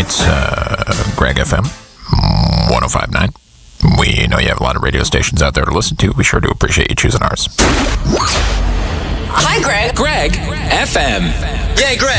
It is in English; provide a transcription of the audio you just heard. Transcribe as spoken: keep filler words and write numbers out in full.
It's uh, Greg F M, one oh five point nine. We know you have a lot of radio stations out there to listen to. We sure do appreciate you choosing ours. Hi, Greg. Greg F M. Yeah, Greg.